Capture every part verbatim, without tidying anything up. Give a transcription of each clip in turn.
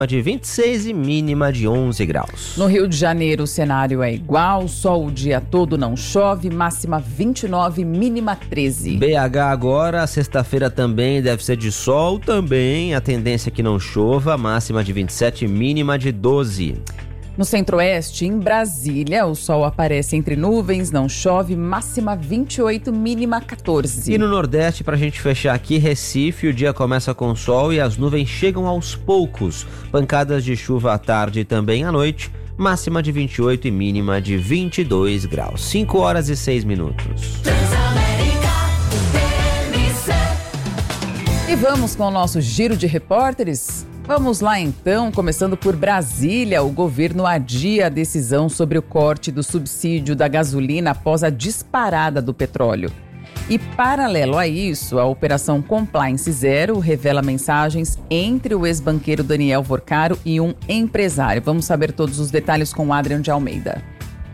de vinte e seis e mínima de onze graus. No Rio de Janeiro o cenário é igual, sol o dia todo, não chove, máxima vinte e nove, mínima treze. B H agora, sexta-feira também deve ser de sol, também a tendência é que não chova, máxima de vinte e sete, mínima de doze. No Centro-Oeste, em Brasília, o sol aparece entre nuvens, não chove, máxima vinte e oito, mínima quatorze. E no Nordeste, pra gente fechar aqui, Recife, o dia começa com sol e as nuvens chegam aos poucos. Pancadas de chuva à tarde e também à noite, máxima de vinte e oito e mínima de vinte e dois graus. cinco horas e seis minutos. E vamos com o nosso giro de repórteres? Vamos lá então, começando por Brasília. O governo adia a decisão sobre o corte do subsídio da gasolina após a disparada do petróleo. E paralelo a isso, a Operação Compliance Zero revela mensagens entre o ex-banqueiro Daniel Vorcaro e um empresário. Vamos saber todos os detalhes com o Adriano de Almeida.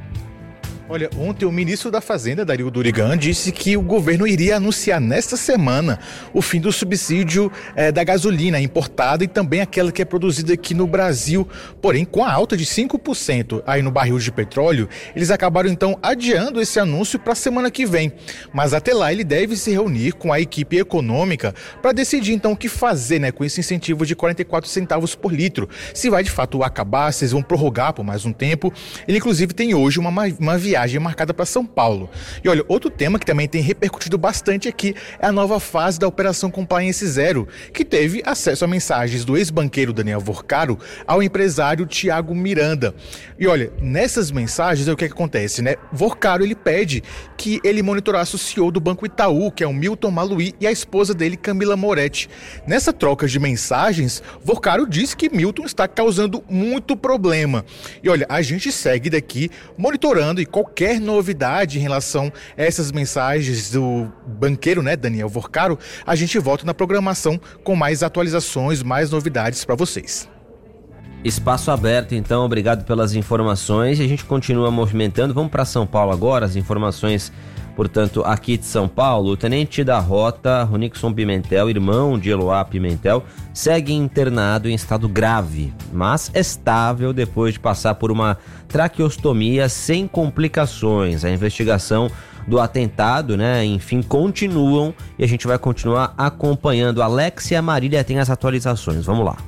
Olha, ontem o ministro da Fazenda, Dario Durigan, disse que o governo iria anunciar nesta semana o fim do subsídio eh, da gasolina importada e também aquela que é produzida aqui no Brasil. Porém, com a alta de cinco por cento aí no barril de petróleo, eles acabaram então adiando esse anúncio para a semana que vem. Mas até lá ele deve se reunir com a equipe econômica para decidir então o que fazer, né, com esse incentivo de quarenta e quatro centavos por litro. Se vai de fato acabar, se eles vão prorrogar por mais um tempo. Ele inclusive tem hoje uma, uma viagem marcada para São Paulo. E olha, outro tema que também tem repercutido bastante aqui é a nova fase da Operação Compliance Zero, que teve acesso a mensagens do ex-banqueiro Daniel Vorcaro ao empresário Tiago Miranda. E olha, nessas mensagens é o que, é que acontece, né? Vorcaro, ele pede que ele monitorasse o C E O do Banco Itaú, que é o Milton Maluhy, e a esposa dele, Camila Moretti. Nessa troca de mensagens, Vorcaro diz que Milton está causando muito problema. E olha, a gente segue daqui monitorando e qualquer Qualquer novidade em relação a essas mensagens do banqueiro, né, Daniel Vorcaro, a gente volta na programação com mais atualizações, mais novidades para vocês. Espaço aberto, então, obrigado pelas informações e a gente continua movimentando. Vamos para São Paulo agora, as informações, portanto, aqui de São Paulo. O tenente da rota, Ronixon Pimentel, irmão de Eloá Pimentel, segue internado em estado grave, mas estável depois de passar por uma traqueostomia sem complicações. A investigação do atentado, né, enfim, continuam e a gente vai continuar acompanhando. Alexia Marília tem as atualizações, vamos lá.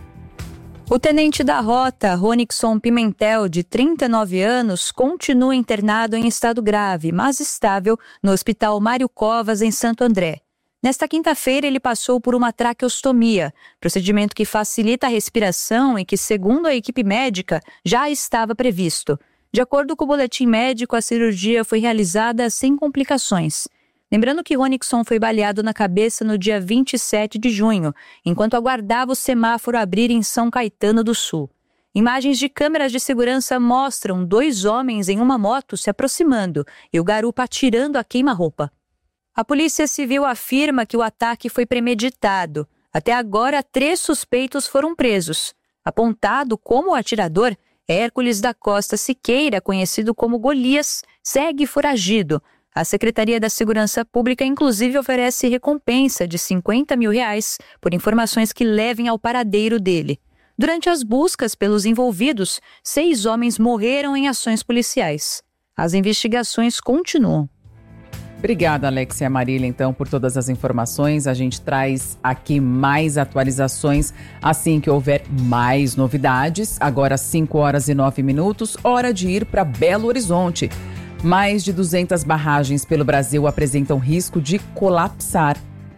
O tenente da rota, Ronixon Pimentel, de trinta e nove anos, continua internado em estado grave, mas estável, no Hospital Mário Covas, em Santo André. Nesta quinta-feira, ele passou por uma traqueostomia, procedimento que facilita a respiração e que, segundo a equipe médica, já estava previsto. De acordo com o boletim médico, a cirurgia foi realizada sem complicações. Lembrando que Ronixon foi baleado na cabeça no dia vinte e sete de junho, enquanto aguardava o semáforo abrir em São Caetano do Sul. Imagens de câmeras de segurança mostram dois homens em uma moto se aproximando e o garupa atirando a queima-roupa. A Polícia Civil afirma que o ataque foi premeditado. Até agora, três suspeitos foram presos. Apontado como o atirador, Hércules da Costa Siqueira, conhecido como Golias, segue foragido. A Secretaria da Segurança Pública, inclusive, oferece recompensa de cinquenta mil reais por informações que levem ao paradeiro dele. Durante as buscas pelos envolvidos, seis homens morreram em ações policiais. As investigações continuam. Obrigada, Alexia Marília, então, por todas as informações. A gente traz aqui mais atualizações assim que houver mais novidades. Agora, cinco horas e nove minutos, hora de ir para Belo Horizonte. Mais de duzentas barragens pelo Brasil apresentam risco de colapsar.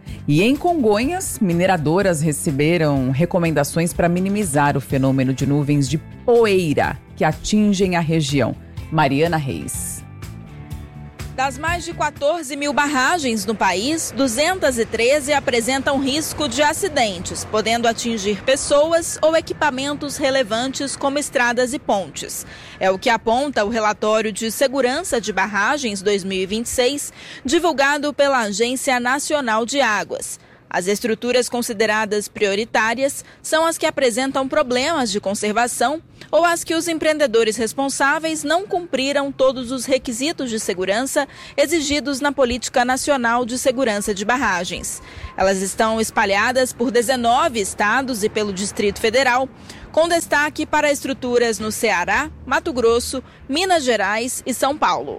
E em Congonhas, mineradoras receberam recomendações para minimizar o fenômeno de nuvens de poeira que atingem a região. Mariana Reis. Das mais de quatorze mil barragens no país, duzentas e treze apresentam risco de acidentes, podendo atingir pessoas ou equipamentos relevantes como estradas e pontes. É o que aponta o relatório de Segurança de Barragens dois mil e vinte e seis, divulgado pela Agência Nacional de Águas. As estruturas consideradas prioritárias são as que apresentam problemas de conservação ou as que os empreendedores responsáveis não cumpriram todos os requisitos de segurança exigidos na Política Nacional de Segurança de Barragens. Elas estão espalhadas por dezenove estados e pelo Distrito Federal, com destaque para estruturas no Ceará, Mato Grosso, Minas Gerais e São Paulo.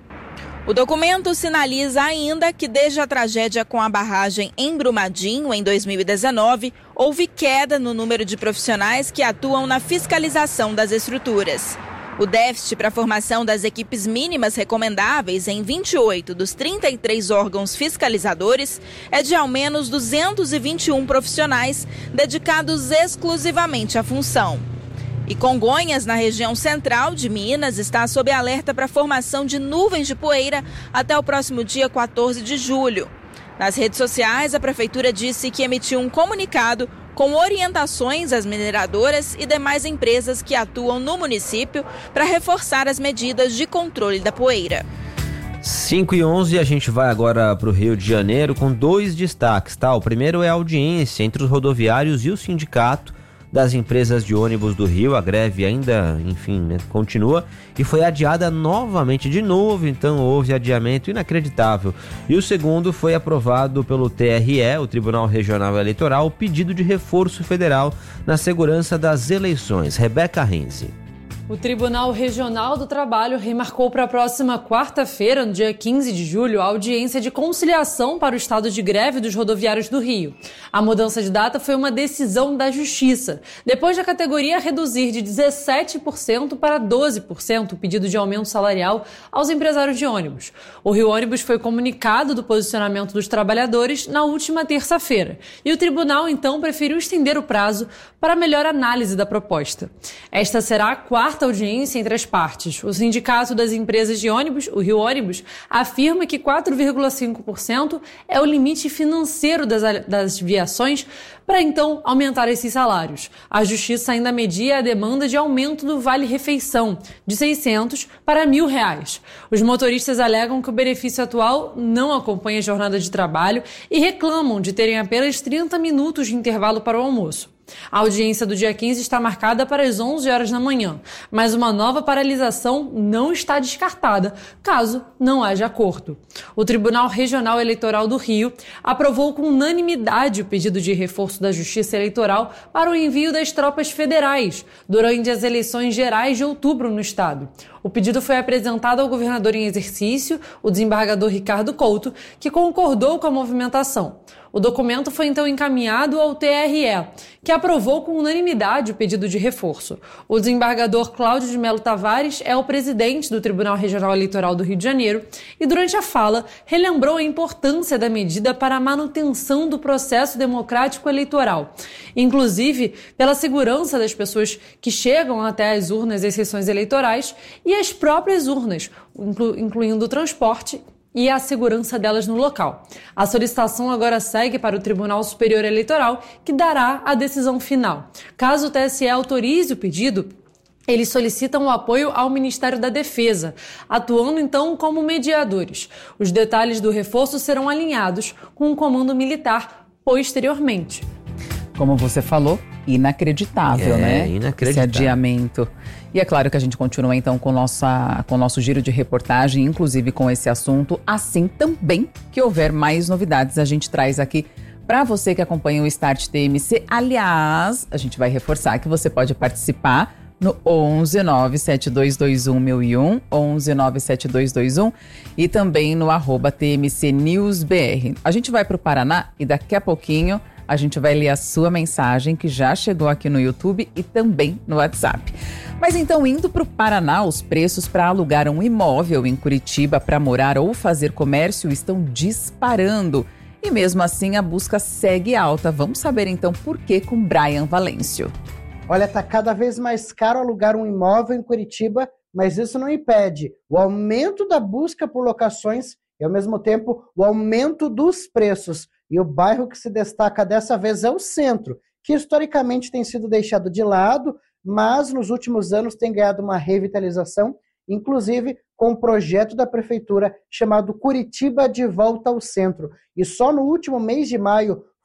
O documento sinaliza ainda que desde a tragédia com a barragem em Brumadinho, em dois mil e dezenove, houve queda no número de profissionais que atuam na fiscalização das estruturas. O déficit para a formação das equipes mínimas recomendáveis em vinte e oito dos trinta e três órgãos fiscalizadores é de ao menos duzentos e vinte e um profissionais dedicados exclusivamente à função. E Congonhas, na região central de Minas, está sob alerta para a formação de nuvens de poeira até o próximo dia quatorze de julho. Nas redes sociais, a Prefeitura disse que emitiu um comunicado com orientações às mineradoras e demais empresas que atuam no município para reforçar as medidas de controle da poeira. cinco e onze, a gente vai agora para o Rio de Janeiro com dois destaques, tá? O primeiro é a audiência entre os rodoviários e o sindicato das empresas de ônibus do Rio. A greve ainda, enfim, né, continua e foi adiada novamente, de novo, então houve adiamento inacreditável. E o segundo foi aprovado pelo T R E, o Tribunal Regional Eleitoral, o pedido de reforço federal na segurança das eleições. Rebeca Renzi. O Tribunal Regional do Trabalho remarcou para a próxima quarta-feira, no dia quinze de julho, a audiência de conciliação para o estado de greve dos rodoviários do Rio. A mudança de data foi uma decisão da Justiça, depois da categoria reduzir de dezessete por cento para doze por cento o pedido de aumento salarial aos empresários de ônibus. O Rio Ônibus foi comunicado do posicionamento dos trabalhadores na última terça-feira, e o tribunal, então, preferiu estender o prazo para melhor análise da proposta. Esta será a quarta audiência entre as partes. O Sindicato das Empresas de Ônibus, o Rio Ônibus, afirma que quatro vírgula cinco por cento é o limite financeiro das, das viações para então aumentar esses salários. A Justiça ainda media a demanda de aumento do vale-refeição, de seiscentos para mil reais. Os motoristas alegam que o benefício atual não acompanha a jornada de trabalho e reclamam de terem apenas trinta minutos de intervalo para o almoço. A audiência do dia quinze está marcada para as onze horas da manhã, mas uma nova paralisação não está descartada, caso não haja acordo. O Tribunal Regional Eleitoral do Rio aprovou com unanimidade o pedido de reforço da Justiça Eleitoral para o envio das tropas federais durante as eleições gerais de outubro no estado. O pedido foi apresentado ao governador em exercício, o desembargador Ricardo Couto, que concordou com a movimentação. O documento foi então encaminhado ao T R E, que aprovou com unanimidade o pedido de reforço. O desembargador Cláudio de Melo Tavares é o presidente do Tribunal Regional Eleitoral do Rio de Janeiro e, durante a fala, relembrou a importância da medida para a manutenção do processo democrático eleitoral, inclusive pela segurança das pessoas que chegam até as urnas e sessões eleitorais e as próprias urnas, inclu- incluindo o transporte e a segurança delas no local. A solicitação agora segue para o Tribunal Superior Eleitoral, que dará a decisão final. Caso o T S E autorize o pedido, eles solicitam o apoio ao Ministério da Defesa, atuando então como mediadores. Os detalhes do reforço serão alinhados com o comando militar posteriormente. Como você falou, inacreditável, é, né? Inacreditável. Esse adiamento. E é claro que a gente continua então com, nossa, com o nosso giro de reportagem, inclusive com esse assunto. Assim também que houver mais novidades, a gente traz aqui para você que acompanha o Start T M C. Aliás, a gente vai reforçar que você pode participar no onze nove sete dois dois um mil e um, onze nove sete dois dois um e também no arroba T M C News B R. A gente vai para o Paraná e daqui a pouquinho a gente vai ler a sua mensagem que já chegou aqui no YouTube e também no WhatsApp. Mas então, indo para o Paraná, os preços para alugar um imóvel em Curitiba para morar ou fazer comércio estão disparando. E mesmo assim, a busca segue alta. Vamos saber então por que com Brian Valêncio. Olha, tá cada vez mais caro alugar um imóvel em Curitiba, mas isso não impede o aumento da busca por locações e, ao mesmo tempo, o aumento dos preços. E o bairro que se destaca dessa vez é o centro, que historicamente tem sido deixado de lado, mas nos últimos anos tem ganhado uma revitalização, inclusive com um projeto da prefeitura chamado Curitiba de Volta ao Centro. E só no último mês de maio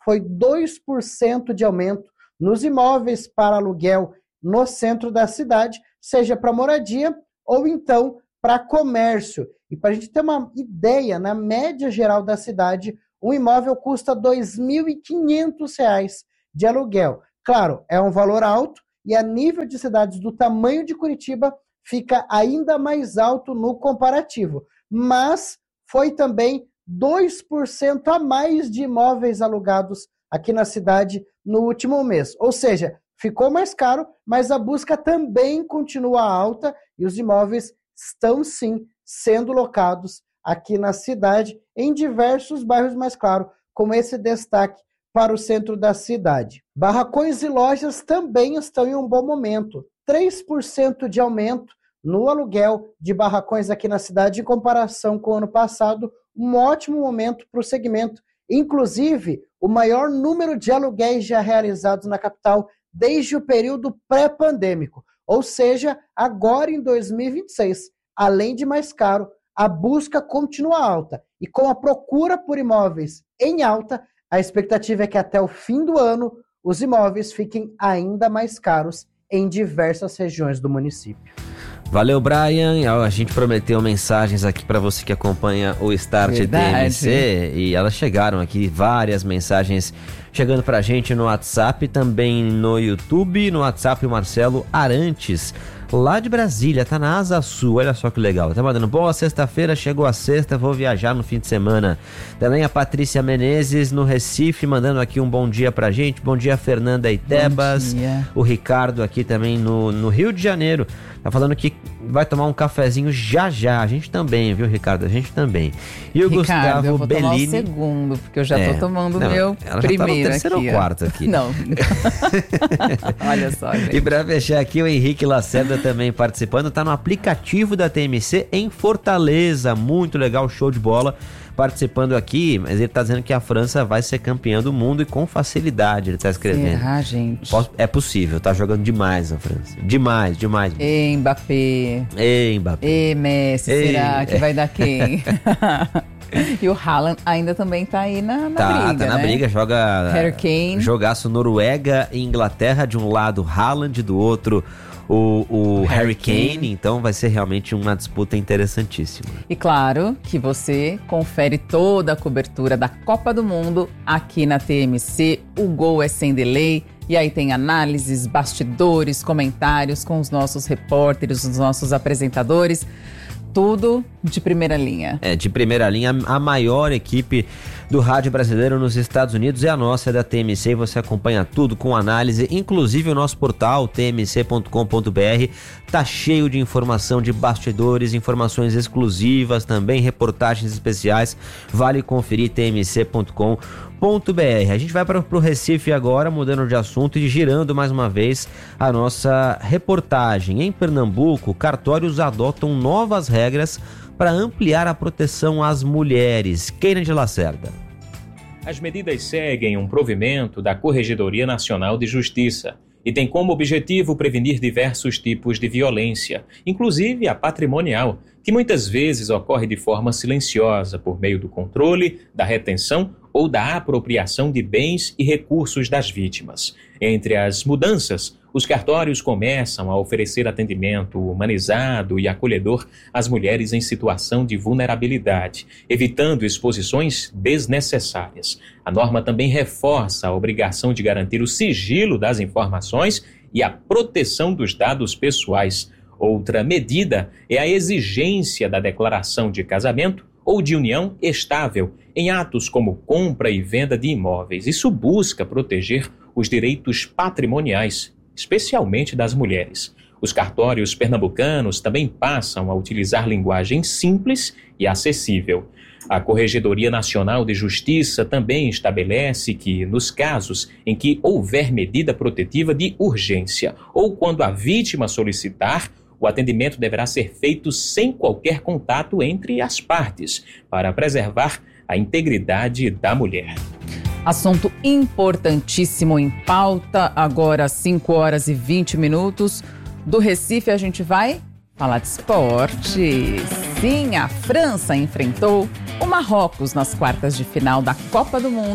foi dois por cento de aumento nos imóveis para aluguel no centro da cidade, seja para moradia ou então para comércio. E para a gente ter uma ideia, na média geral da cidade, um imóvel custa dois mil e quinhentos reais de aluguel. Claro, é um valor alto e a nível de cidades do tamanho de Curitiba fica ainda mais alto no comparativo. Mas foi também dois por cento a mais de imóveis alugados aqui na cidade no último mês. Ou seja, ficou mais caro, mas a busca também continua alta e os imóveis estão sim sendo locados aqui na cidade, em diversos bairros, mais claro, com esse destaque para o centro da cidade. Barracões e lojas também estão em um bom momento. três por cento de aumento no aluguel de barracões aqui na cidade em comparação com o ano passado, um ótimo momento para o segmento. Inclusive, o maior número de aluguéis já realizados na capital desde o período pré-pandêmico. Ou seja, agora em dois mil e vinte e seis, além de mais caro, a busca continua alta. E com a procura por imóveis em alta, a expectativa é que até o fim do ano os imóveis fiquem ainda mais caros em diversas regiões do município. Valeu, Brian. A gente prometeu mensagens aqui para você que acompanha o Start Verdade. T M C e elas chegaram aqui, várias mensagens chegando pra gente no WhatsApp, também no YouTube, no WhatsApp o Marcelo Arantes, lá de Brasília, tá na Asa Sul, olha só que legal, tá mandando, boa sexta-feira, chegou a sexta, vou viajar no fim de semana. Também a Patrícia Menezes no Recife, mandando aqui um bom dia pra gente, bom dia Fernanda Itebas, o Ricardo aqui também no, no Rio de Janeiro, tá falando que vai tomar um cafezinho já já, a gente também, viu Ricardo, a gente também. E o Ricardo, Gustavo eu vou Bellini... tomar o segundo, porque eu já É, tô tomando o não, meu ela primeiro já tá no terceiro aqui. ou quarto aqui. Não. Olha só, gente. E pra fechar aqui, o Henrique Lacerda também participando, tá no aplicativo da T M C em Fortaleza, muito legal, show de bola, participando aqui, mas ele tá dizendo que a França vai ser campeã do mundo e com facilidade, ele tá escrevendo. Será, gente? Posso- É possível, tá jogando demais a França, demais, demais. Ei, Mbappé. Ei, Mbappé. Ei, Messi, Ei, será que é. vai dar quem? E o Haaland ainda também tá aí na, na Tá, briga, tá na né? briga, joga Harry Kane. jogaço Noruega e Inglaterra, de um lado Haaland, do outro o, o Harry, Harry Kane. Kane. Então vai ser realmente uma disputa interessantíssima. E claro que você confere toda a cobertura da Copa do Mundo aqui na T M C. O Gol é sem delay. E aí tem análises, bastidores, comentários com os nossos repórteres, os nossos apresentadores. Tudo de primeira linha. É, de primeira linha, a maior equipe do rádio brasileiro nos Estados Unidos é a nossa, é da T M C, e você acompanha tudo com análise, inclusive o nosso portal t m c ponto com ponto b r tá cheio de informação de bastidores, informações exclusivas, também reportagens especiais, vale conferir t m c ponto com ponto b r. A gente vai para o Recife agora, mudando de assunto e girando mais uma vez a nossa reportagem. Em Pernambuco, cartórios adotam novas regras para ampliar a proteção às mulheres. Keina de Lacerda. As medidas seguem um provimento da Corregedoria Nacional de Justiça e tem como objetivo prevenir diversos tipos de violência, inclusive a patrimonial, que muitas vezes ocorre de forma silenciosa por meio do controle, da retenção ou da apropriação de bens e recursos das vítimas. Entre as mudanças, os cartórios começam a oferecer atendimento humanizado e acolhedor às mulheres em situação de vulnerabilidade, evitando exposições desnecessárias. A norma também reforça a obrigação de garantir o sigilo das informações e a proteção dos dados pessoais. Outra medida é a exigência da declaração de casamento ou de união estável em atos como compra e venda de imóveis. Isso busca proteger os direitos patrimoniais, especialmente das mulheres. Os cartórios pernambucanos também passam a utilizar linguagem simples e acessível. A Corregedoria Nacional de Justiça também estabelece que, nos casos em que houver medida protetiva de urgência ou quando a vítima solicitar, o atendimento deverá ser feito sem qualquer contato entre as partes, para preservar a integridade da mulher. Assunto importantíssimo em pauta, agora cinco horas e vinte minutos. Do Recife a gente vai falar de esporte. Sim, a França enfrentou o Marrocos nas quartas de final da Copa do Mundo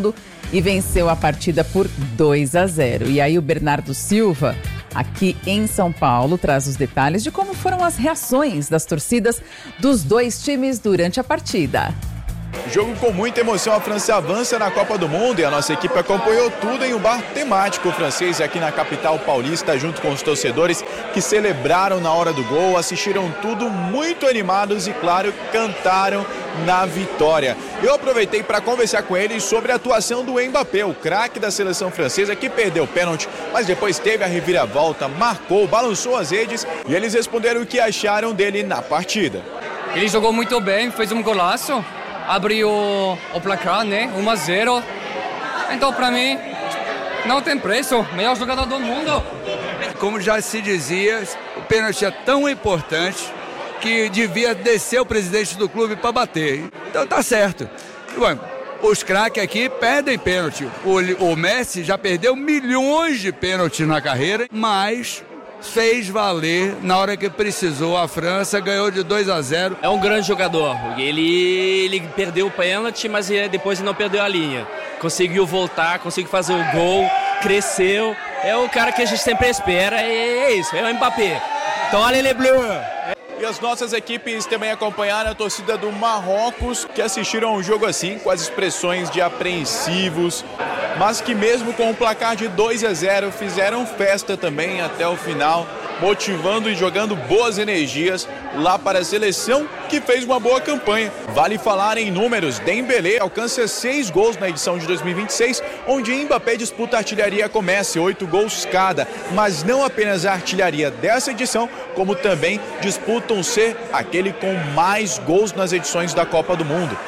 e venceu a partida por dois a zero. E aí o Bernardo Silva, aqui em São Paulo, traz os detalhes de como foram as reações das torcidas dos dois times durante a partida. Jogo com muita emoção, a França avança na Copa do Mundo e a nossa equipe acompanhou tudo em um bar temático francês aqui na capital paulista, junto com os torcedores que celebraram na hora do gol, assistiram tudo muito animados e, claro, cantaram na vitória. Eu aproveitei para conversar com eles sobre a atuação do Mbappé, o craque da seleção francesa, que perdeu o pênalti, mas depois teve a reviravolta, marcou, balançou as redes e eles responderam o que acharam dele na partida. Ele jogou muito bem, fez um golaço. Abriu o placar, né? um a zero. Então, para mim, não tem preço. Melhor jogador do mundo. Como já se dizia, o pênalti é tão importante que devia descer o presidente do clube para bater. Então, tá certo. Bom, os craques aqui perdem pênalti. O, o Messi já perdeu milhões de pênaltis na carreira, mas fez valer na hora que precisou. A França ganhou de dois a zero. É um grande jogador. Ele, ele perdeu o pênalti, mas depois não perdeu a linha. Conseguiu voltar, conseguiu fazer o gol, cresceu. É o cara que a gente sempre espera. É, é isso, é o Mbappé. Então, olha ele bleu. E as nossas equipes também acompanharam a torcida do Marrocos, que assistiram ao jogo assim, com as expressões de apreensivos, mas que mesmo com o placar de dois a zero, fizeram festa também até o final, motivando e jogando boas energias lá para a seleção, que fez uma boa campanha. Vale falar em números, Dembélé alcança seis gols na edição de dois mil e vinte e seis, onde Mbappé disputa a artilharia com Messi, oito gols cada, mas não apenas a artilharia dessa edição, como também disputam ser aquele com mais gols nas edições da Copa do Mundo.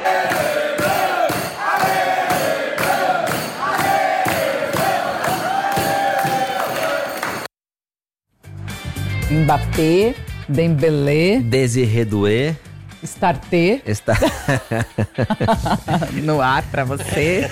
Mbappé, Dembélé, Désiré Doué, Starté, Está... no ar pra você.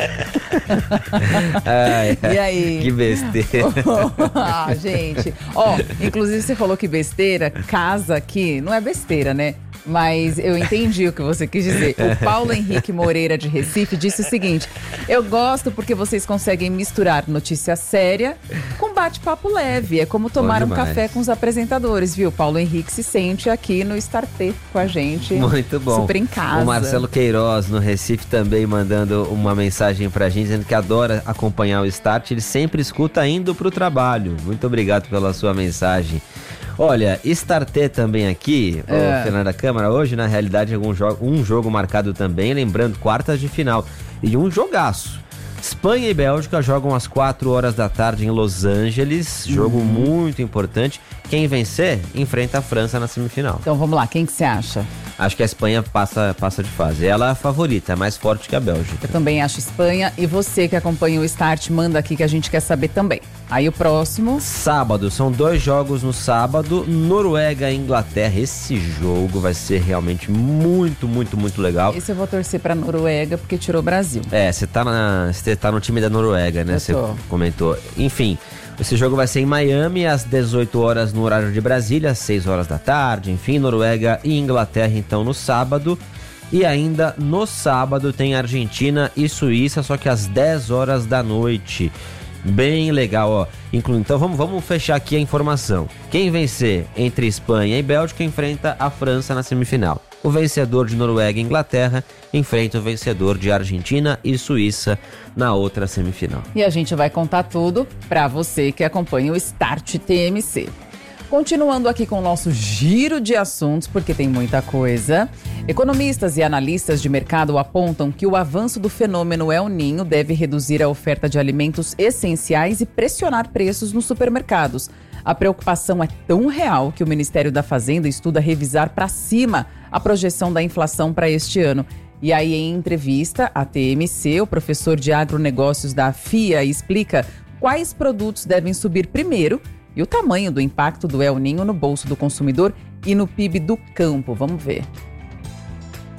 Ai, e aí? Que besteira. Ah, gente. Ó, oh, inclusive você falou que besteira, casa aqui, não é besteira, né? Mas eu entendi o que você quis dizer. O Paulo Henrique Moreira, de Recife, disse o seguinte: eu gosto porque vocês conseguem misturar notícia séria com bate-papo leve. É como tomar um café com os apresentadores, viu? Paulo Henrique se sente aqui no Starté com a gente. Muito bom. Super em casa. O Marcelo Queiroz, no Recife, também mandando uma mensagem pra gente, dizendo que adora acompanhar o Start. Ele sempre escuta indo pro trabalho. Muito obrigado pela sua mensagem. Olha, Starté também aqui, é. o Fernando da Câmara, hoje na realidade algum jogo, um jogo marcado também, lembrando, quartas de final, e um jogaço. Espanha e Bélgica jogam às quatro horas da tarde em Los Angeles, jogo uhum. muito importante. Quem vencer, enfrenta a França na semifinal. Então vamos lá, quem que você acha? Acho que a Espanha passa, passa de fase. Ela é a favorita, é mais forte que a Bélgica. Eu também acho Espanha. E você que acompanha o Start, manda aqui que a gente quer saber também. Aí o próximo... Sábado, são dois jogos no sábado. Noruega e Inglaterra. Esse jogo vai ser realmente muito, muito, muito legal. Esse eu vou torcer pra Noruega porque tirou o Brasil. É, você tá, na, você tá no time da Noruega, né? Você comentou. Enfim... Esse jogo vai ser em Miami, às dezoito horas no horário de Brasília, às seis horas da tarde. Enfim, Noruega e Inglaterra, então, no sábado. E ainda no sábado tem Argentina e Suíça, só que às dez horas da noite. Bem legal, ó. Inclu... Então vamos, vamos fechar aqui a informação. Quem vencer entre Espanha e Bélgica enfrenta a França na semifinal. O vencedor de Noruega e Inglaterra enfrenta o vencedor de Argentina e Suíça na outra semifinal. E a gente vai contar tudo para você que acompanha o Start T M C. Continuando aqui com o nosso giro de assuntos, porque tem muita coisa. Economistas e analistas de mercado apontam que o avanço do fenômeno El Niño deve reduzir a oferta de alimentos essenciais e pressionar preços nos supermercados. A preocupação é tão real que o Ministério da Fazenda estuda revisar para cima a projeção da inflação para este ano. E aí, em entrevista à T M C, o professor de agronegócios da F I A explica quais produtos devem subir primeiro e o tamanho do impacto do El Niño no bolso do consumidor e no P I B do campo. Vamos ver.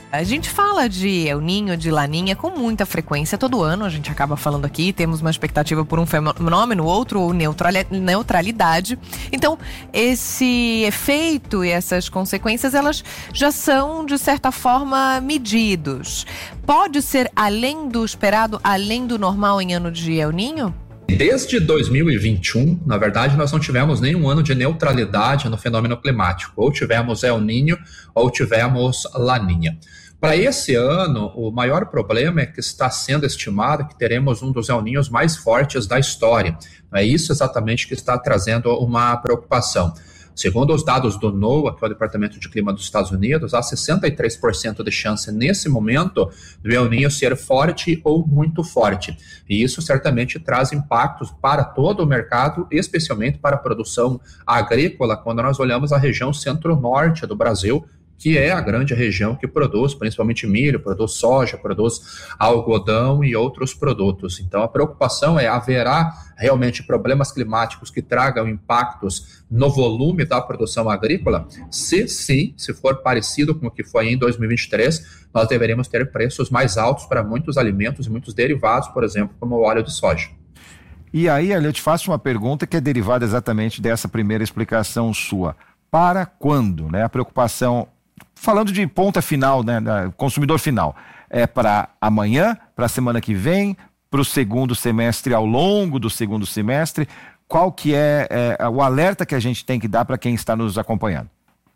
A gente fala de El Niño, de Laninha com muita frequência todo ano, a gente acaba falando aqui, temos uma expectativa por um fenômeno, outro ou neutralidade. Então, esse efeito e essas consequências, elas já são, de certa forma, medidos. Pode ser além do esperado, além do normal em ano de El Niño? Desde dois mil e vinte e um, na verdade, nós não tivemos nenhum ano de neutralidade no fenômeno climático. Ou tivemos El Niño ou tivemos Laninha. Para esse ano, o maior problema é que está sendo estimado que teremos um dos El Niños mais fortes da história. É isso exatamente que está trazendo uma preocupação. Segundo os dados do NOAA, que é o Departamento de Clima dos Estados Unidos, há sessenta e três por cento de chance nesse momento do El Niño ser forte ou muito forte. E isso certamente traz impactos para todo o mercado, especialmente para a produção agrícola, quando nós olhamos a região centro-norte do Brasil, que é a grande região que produz principalmente milho, produz soja, produz algodão e outros produtos. Então a preocupação é, haverá realmente problemas climáticos que tragam impactos no volume da produção agrícola? Se sim, se for parecido com o que foi em dois mil e vinte e três, nós deveremos ter preços mais altos para muitos alimentos e muitos derivados, por exemplo, como o óleo de soja. E aí, eu te faço uma pergunta que é derivada exatamente dessa primeira explicação sua. Para quando, né? A preocupação, falando de ponta final, né, consumidor final, é para amanhã, para a semana que vem, para o segundo semestre, ao longo do segundo semestre? Qual que é, é o alerta que a gente tem que dar para quem está nos acompanhando?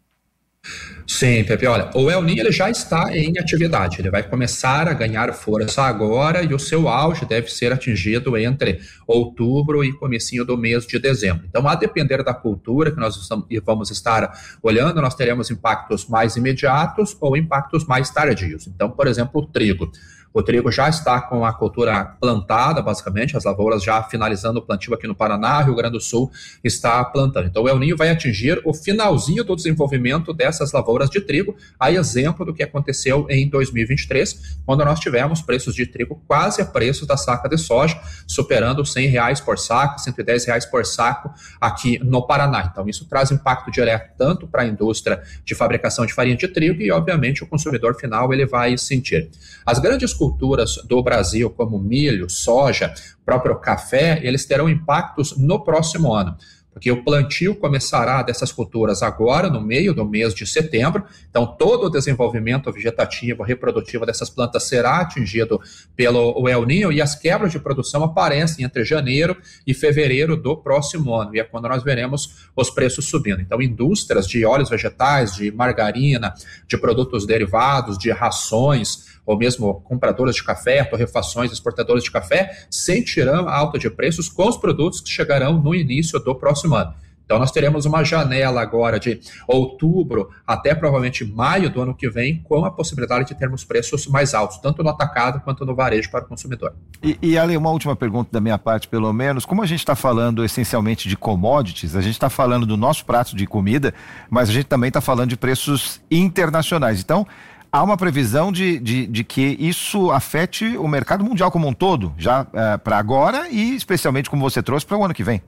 Sim, Pepe, olha, o El Niño ele já está em atividade, ele vai começar a ganhar força agora e o seu auge deve ser atingido entre outubro e comecinho do mês de dezembro. Então, a depender da cultura que nós vamos estar olhando, nós teremos impactos mais imediatos ou impactos mais tardios. Então, por exemplo, o trigo. O trigo já está com a cultura plantada, basicamente, as lavouras já finalizando o plantio aqui no Paraná, Rio Grande do Sul está plantando. Então o El Niño vai atingir o finalzinho do desenvolvimento dessas lavouras de trigo, a exemplo do que aconteceu em dois mil e vinte e três, quando nós tivemos preços de trigo quase a preços da saca de soja, superando cem reais por saco, cento e dez reais por saco aqui no Paraná. Então isso traz impacto direto tanto para a indústria de fabricação de farinha de trigo e, obviamente, o consumidor final ele vai sentir. As grandes culturas do Brasil, como milho, soja, próprio café, eles terão impactos no próximo ano, porque o plantio começará dessas culturas agora, no meio do mês de setembro, então todo o desenvolvimento vegetativo, reprodutivo dessas plantas será atingido pelo El Niño e as quebras de produção aparecem entre janeiro e fevereiro do próximo ano, e é quando nós veremos os preços subindo. Então indústrias de óleos vegetais, de margarina, de produtos derivados, de rações, ou mesmo compradoras de café, torrefações, exportadoras de café, sentirão a alta de preços com os produtos que chegarão no início do próximo ano. Então nós teremos uma janela agora de outubro até provavelmente maio do ano que vem, com a possibilidade de termos preços mais altos, tanto no atacado quanto no varejo para o consumidor. E, e Ale, uma última pergunta da minha parte, pelo menos. Como a gente está falando essencialmente de commodities, a gente está falando do nosso prato de comida, mas a gente também está falando de preços internacionais. Então, há uma previsão de, de, de que isso afete o mercado mundial como um todo, já é, para agora e especialmente, como você trouxe, para o ano que vem.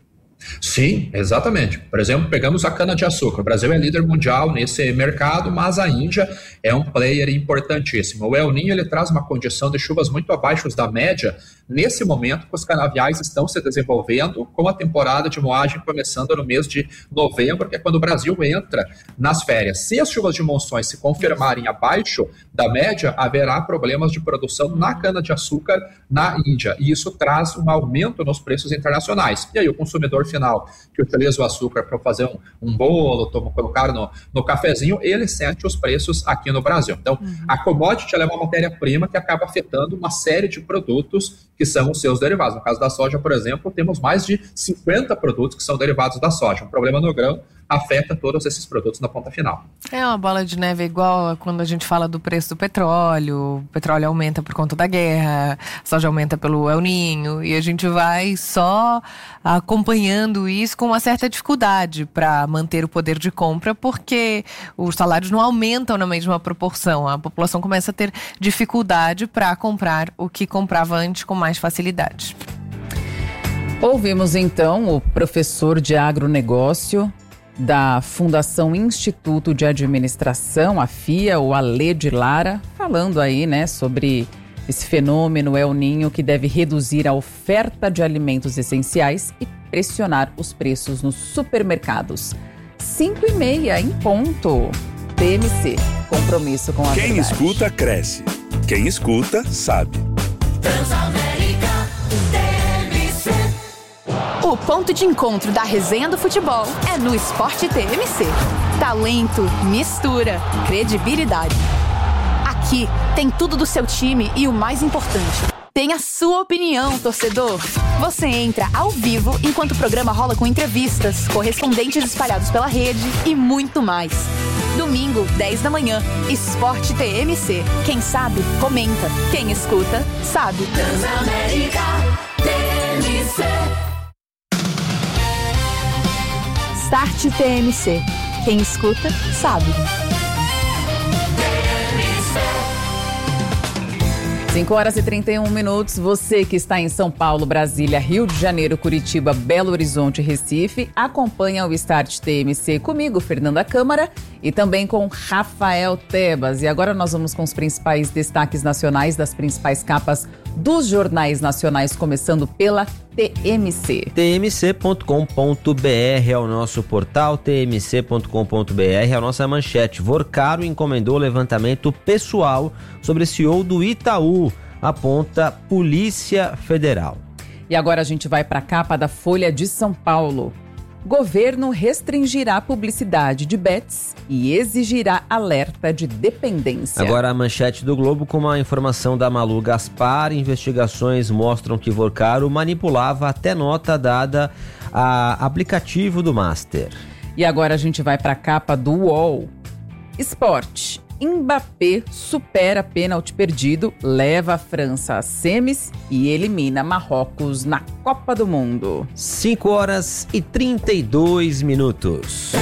Sim, exatamente. Por exemplo, pegamos a cana-de-açúcar. O Brasil é líder mundial nesse mercado, mas a Índia é um player importantíssimo. O El Niño ele traz uma condição de chuvas muito abaixo da média. Nesse momento, os canaviais estão se desenvolvendo, com a temporada de moagem começando no mês de novembro, que é quando o Brasil entra nas férias. Se as chuvas de monções se confirmarem abaixo da média, haverá problemas de produção na cana-de-açúcar na Índia. E isso traz um aumento nos preços internacionais. E aí o consumidor final que utiliza o açúcar para fazer um, um bolo, colocar no, no cafezinho, ele sente os preços aqui no Brasil. Então, uhum. a commodity ela é uma matéria-prima que acaba afetando uma série de produtos que são os seus derivados. No caso da soja, por exemplo, temos mais de cinquenta produtos que são derivados da soja. Um problema no grão afeta todos esses produtos na ponta final. É uma bola de neve igual a quando a gente fala do preço do petróleo. O petróleo aumenta por conta da guerra, a soja aumenta pelo El Niño, e a gente vai só acompanhando isso com uma certa dificuldade para manter o poder de compra, porque os salários não aumentam na mesma proporção. A população começa a ter dificuldade para comprar o que comprava antes com mais facilidade. Ouvimos então o professor de agronegócio da Fundação Instituto de Administração, a F I A, o Ale de Lara, falando aí, né, sobre esse fenômeno El Niño que deve reduzir a oferta de alimentos essenciais e pressionar os preços nos supermercados. Cinco e meia em ponto. T M C, compromisso com a Quem verdade. escuta, cresce. Quem escuta, sabe. Transamérica T M C. O ponto de encontro da resenha do futebol é no Esporte T M C. Talento, mistura, credibilidade. Aqui tem tudo do seu time e o mais importante, tem a sua opinião, torcedor. Você entra ao vivo enquanto o programa rola com entrevistas, correspondentes espalhados pela rede e muito mais. Domingo, dez da manhã, Esporte T M C. Quem sabe, comenta. Quem escuta, sabe. Transamérica T M C. Start T M C. Quem escuta, sabe. cinco horas e trinta e um minutos. Você que está em São Paulo, Brasília, Rio de Janeiro, Curitiba, Belo Horizonte e Recife, acompanha o Start T M C comigo, Fernanda Câmara, e também com Rafael Tebas. E agora nós vamos com os principais destaques nacionais das principais capas dos jornais nacionais, começando pela T M C. T M C ponto com ponto b r é o nosso portal, T M C ponto com ponto b r é a nossa manchete. Vorcaro encomendou levantamento pessoal sobre C E O do Itaú, aponta Polícia Federal. E agora a gente vai para a capa da Folha de São Paulo. Governo restringirá a publicidade de bets e exigirá alerta de dependência. Agora a manchete do Globo com uma informação da Malu Gaspar. Investigações mostram que Vorcaro manipulava até nota dada a aplicativo do Master. E agora a gente vai para a capa do U O L. Esporte. Mbappé supera pênalti perdido, leva a França a semis e elimina Marrocos na Copa do Mundo. cinco horas e trinta e dois minutos.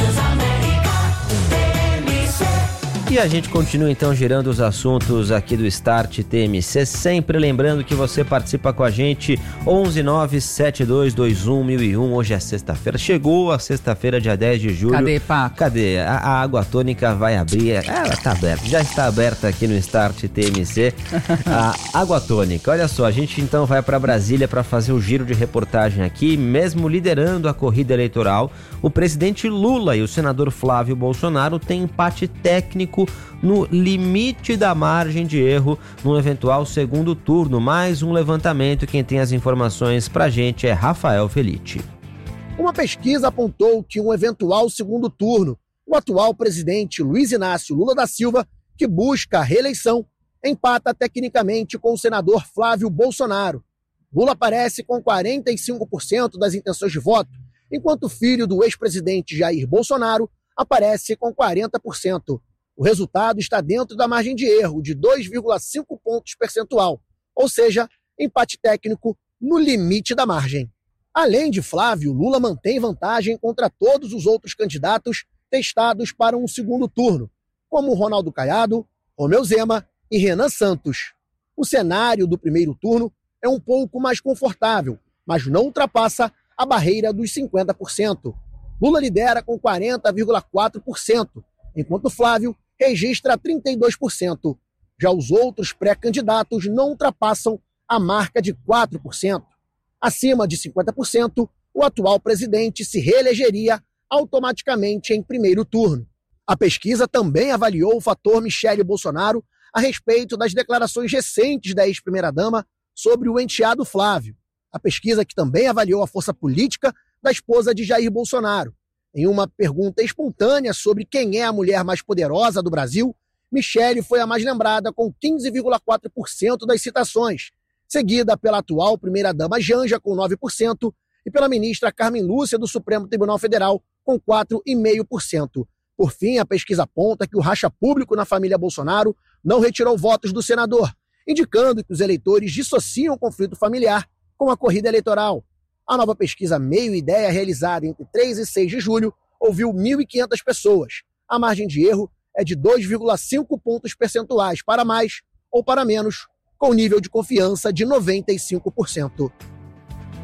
E a gente continua então girando os assuntos aqui do Start T M C, sempre lembrando que você participa com a gente, onze nove sete dois dois um mil e um. Hoje é sexta-feira, chegou a sexta-feira, dia dez de julho. Cadê, Paco? Cadê? A, a água tônica vai abrir, ela tá aberta, já está aberta aqui no Start T M C, a água tônica. Olha só, a gente então vai para Brasília para fazer o giro de reportagem aqui, mesmo liderando a corrida eleitoral, o presidente Lula e o senador Flávio Bolsonaro têm empate técnico no limite da margem de erro no eventual segundo turno. Mais um levantamento, quem tem as informações pra gente é Rafael Felitti. Uma pesquisa apontou que um eventual segundo turno, o atual presidente Luiz Inácio Lula da Silva, que busca a reeleição, empata tecnicamente com o senador Flávio Bolsonaro. Lula aparece com quarenta e cinco por cento das intenções de voto, enquanto o filho do ex-presidente Jair Bolsonaro aparece com quarenta por cento. O resultado está dentro da margem de erro de dois vírgula cinco pontos percentual, ou seja, empate técnico no limite da margem. Além de Flávio, Lula mantém vantagem contra todos os outros candidatos testados para um segundo turno, como Ronaldo Caiado, Romeu Zema e Renan Santos. O cenário do primeiro turno é um pouco mais confortável, mas não ultrapassa a barreira dos cinquenta por cento. Lula lidera com quarenta vírgula quatro por cento, enquanto Flávio registra trinta e dois por cento. Já os outros pré-candidatos não ultrapassam a marca de quatro por cento. Acima de cinquenta por cento, o atual presidente se reelegeria automaticamente em primeiro turno. A pesquisa também avaliou o fator Michele Bolsonaro a respeito das declarações recentes da ex-primeira-dama sobre o enteado Flávio. A pesquisa que também avaliou a força política da esposa de Jair Bolsonaro. Em uma pergunta espontânea sobre quem é a mulher mais poderosa do Brasil, Michele foi a mais lembrada com quinze vírgula quatro por cento das citações, seguida pela atual primeira-dama Janja com nove por cento e pela ministra Carmen Lúcia do Supremo Tribunal Federal com quatro vírgula cinco por cento. Por fim, a pesquisa aponta que o racha público na família Bolsonaro não retirou votos do senador, indicando que os eleitores dissociam o conflito familiar com a corrida eleitoral. A nova pesquisa Meio Ideia, realizada entre três e seis de julho, ouviu mil e quinhentas pessoas. A margem de erro é de dois vírgula cinco pontos percentuais para mais ou para menos, com nível de confiança de noventa e cinco por cento.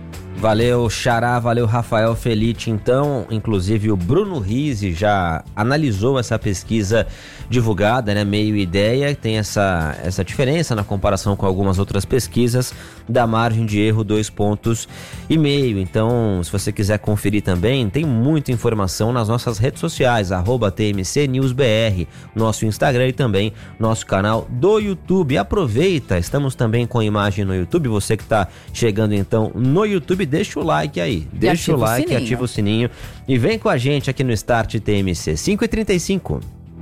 Valeu, Xará, valeu, Rafael Felite. Então, inclusive o Bruno Rizzi já analisou essa pesquisa divulgada, né? Meio Ideia, tem essa, essa diferença na comparação com algumas outras pesquisas, da margem de erro dois pontos e meio. Então, se você quiser conferir também, tem muita informação nas nossas redes sociais, arroba T M C News B R, nosso Instagram e também nosso canal do YouTube. Aproveita, estamos também com imagem no YouTube, você que está chegando então no YouTube, deixa o like aí, deixa o like, o ativa o sininho e vem com a gente aqui no Start T M C. cinco e trinta e cinco.